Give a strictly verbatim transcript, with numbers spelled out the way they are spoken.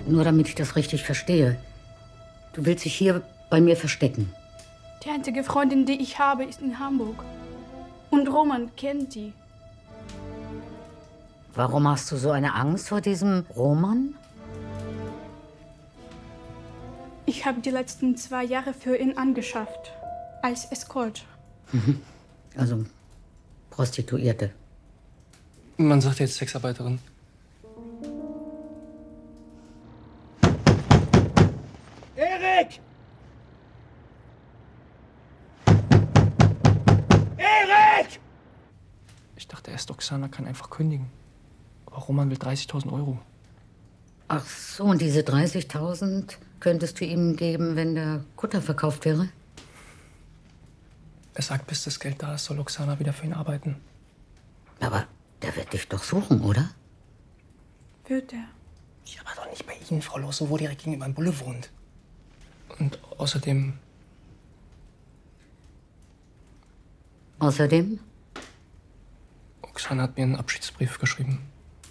Nur damit ich das richtig verstehe. Du willst dich hier bei mir verstecken. Die einzige Freundin, die ich habe, ist in Hamburg. Und Roman kennt die. Warum hast du so eine Angst vor diesem Roman? Ich habe die letzten zwei Jahre für ihn angeschafft. Als Escort. Mhm. Also Prostituierte. Man sagt jetzt Sexarbeiterin. Erik! Erik! Ich dachte erst, Oksana kann einfach kündigen. Aber Roman will dreißigtausend Euro. Ach so, und diese dreißigtausend könntest du ihm geben, wenn der Kutter verkauft wäre? Er sagt, bis das Geld da ist, soll Oksana wieder für ihn arbeiten. Aber der wird dich doch suchen, oder? Wird er? Ja, aber doch nicht bei Ihnen, Frau Losso, wo direkt gegenüber im Bulle wohnt. Und außerdem... Außerdem? Oksana hat mir einen Abschiedsbrief geschrieben.